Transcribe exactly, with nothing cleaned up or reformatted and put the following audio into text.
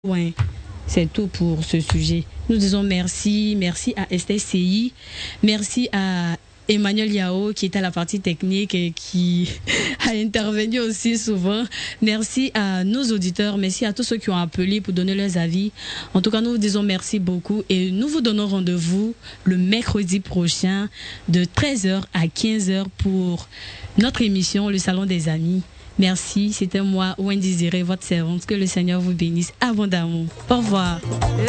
Ouais, c'est tout pour ce sujet. Nous disons merci, merci à Esther C I, merci à Emmanuel Yao qui est à la partie technique et qui a intervenu aussi souvent. Merci à nos auditeurs, merci à tous ceux qui ont appelé pour donner leurs avis. En tout cas, nous vous disons merci beaucoup et nous vous donnons rendez-vous le mercredi prochain de treize heures à quinze heures pour notre émission Le Salon des Amis. Merci, c'était moi, Wendy Ziré, votre servante. Que le Seigneur vous bénisse abondamment. Au revoir.